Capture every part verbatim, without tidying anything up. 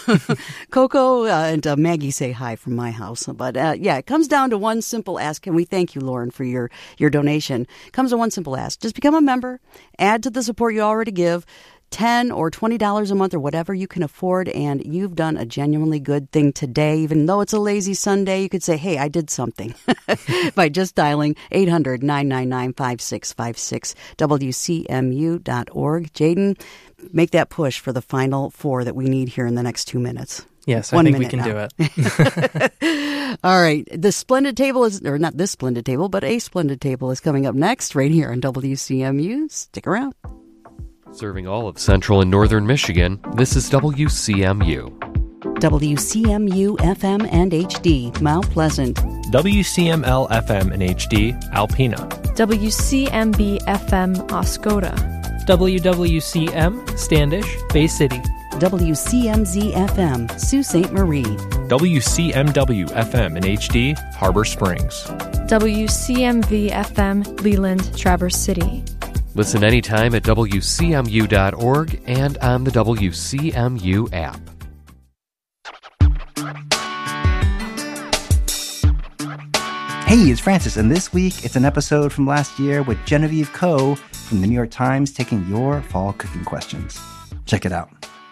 Coco uh, and uh, Maggie say hi from my house. But uh, yeah, it comes down to one simple ask. And we thank you, Lauren, for your, your donation. It comes to one simple ask. Just become a member. Add to the support you already give. ten or twenty dollars a month or whatever you can afford, and you've done a genuinely good thing today. Even though it's a lazy Sunday, you could say, hey, I did something by just dialing eight hundred, nine nine nine, five six five six, W C M U dot org. Jaden, make that push for the final four that we need here in the next two minutes. Yes, One I think we can now. do it. All right. The Splendid Table is, or not this Splendid Table, but a Splendid Table is coming up next right here on W C M U. Stick around. Serving all of central and northern Michigan, this is W C M U. W C M U F M and H D, Mount Pleasant. W C M L F M and H D, Alpena. W C M B F M, Oscoda. W W C M, Standish, Bay City. W C M Z F M, Sault Ste. Marie. W C M W F M and H D, Harbor Springs. W C M V F M, Leland, Traverse City. Listen anytime at W C M U dot org and on the W C M U app. Hey, it's Francis, and this week it's an episode from last year with Genevieve Ko from the New York Times taking your fall cooking questions. Check it out.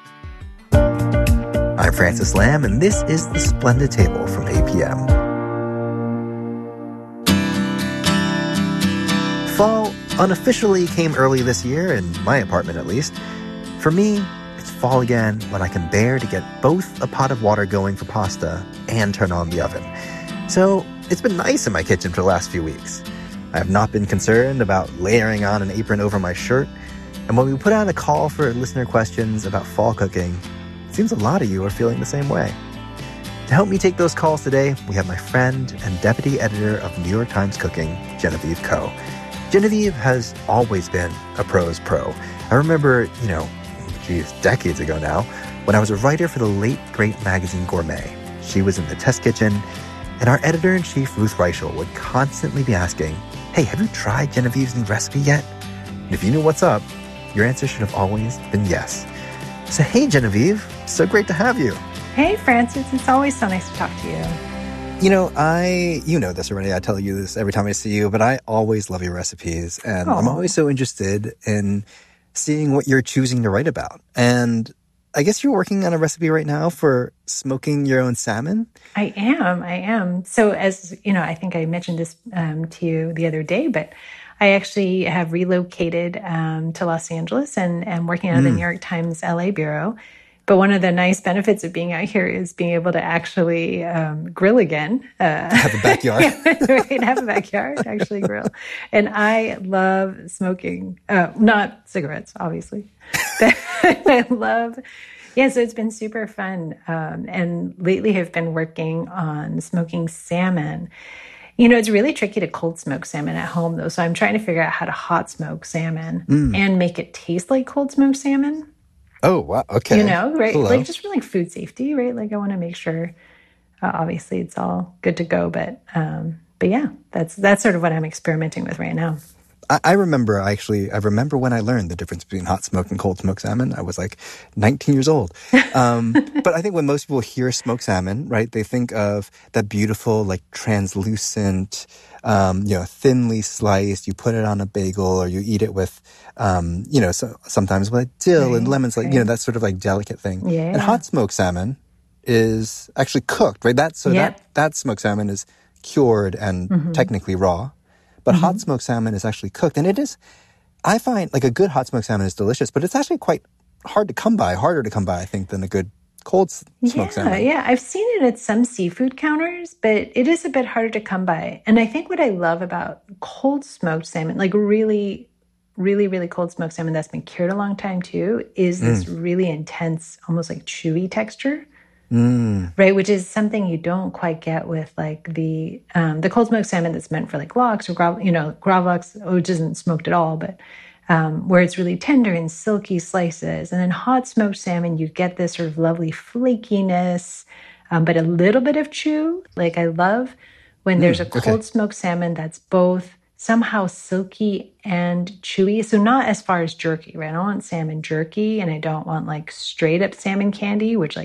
I'm Francis Lamb, and this is The Splendid Table from A P M. Fall unofficially came early this year, in my apartment at least. For me, it's fall again when I can bear to get both a pot of water going for pasta and turn on the oven. So it's been nice in my kitchen for the last few weeks. I have not been concerned about layering on an apron over my shirt. And when we put out a call for listener questions about fall cooking, it seems a lot of you are feeling the same way. To help me take those calls today, we have my friend and deputy editor of New York Times Cooking, Genevieve Ko. Genevieve has always been a pro's pro. I remember, you know, geez, decades ago now, when I was a writer for the late, great magazine Gourmet. She was in the test kitchen, and our editor-in-chief, Ruth Reichel, would constantly be asking, hey, have you tried Genevieve's new recipe yet? And if you knew what's up, your answer should have always been yes. So hey, Genevieve, so great to have you. Hey, Francis, it's always so nice to talk to you. You know, I, you know this already, I tell you this every time I see you, but I always love your recipes, and Aww. I'm always so interested in seeing what you're choosing to write about. And I guess you're working on a recipe right now for smoking your own salmon? I am, I am. So as, you know, I think I mentioned this um, to you the other day, but I actually have relocated um, to Los Angeles and am working out of mm. the New York Times L A bureau. But one of the nice benefits of being out here is being able to actually um, grill again. Uh, have a backyard. Right, have a backyard, actually grill. And I love smoking, uh, not cigarettes, obviously. But I love, yeah, so it's been super fun. Um, and lately have been working on smoking salmon. You know, it's really tricky to cold smoke salmon at home, though. So I'm trying to figure out how to hot smoke salmon mm. and make it taste like cold smoked salmon. Oh, wow. Okay. You know, right? Hello. Like just for like food safety, right? Like I want to make sure, uh, obviously it's all good to go. But, um, but yeah, that's, that's sort of what I'm experimenting with right now. I, I remember actually, I remember when I learned the difference between hot smoked and cold smoked salmon. I was like nineteen years old. Um, but I think when most people hear smoked salmon, right, they think of that beautiful, like translucent, um, you know, thinly sliced, you put it on a bagel or you eat it with, um, you know, so, sometimes with dill right, and lemons, like, right. you know, that sort of like delicate thing. Yeah. And hot smoked salmon is actually cooked, right? That, so yep. that, that smoked salmon is cured and mm-hmm. technically raw. But mm-hmm. hot smoked salmon is actually cooked. And it is, I find, like a good hot smoked salmon is delicious, but it's actually quite hard to come by, harder to come by, I think, than a good cold smoked yeah, salmon. Yeah, I've seen it at some seafood counters, but it is a bit harder to come by. And I think what I love about cold smoked salmon, like really, really, really cold smoked salmon that's been cured a long time too, is this mm. really intense, almost like chewy texture. Mm. Right, which is something you don't quite get with like the um, the cold smoked salmon that's meant for like lox or grav- you know gravlax, which isn't smoked at all, but um, where it's really tender and silky slices. And then hot smoked salmon, you get this sort of lovely flakiness, um, but a little bit of chew. Like I love when there's mm, a cold okay. smoked salmon that's both somehow silky and chewy. So not as far as jerky, right? I don't want salmon jerky, and I don't want like straight up salmon candy, which like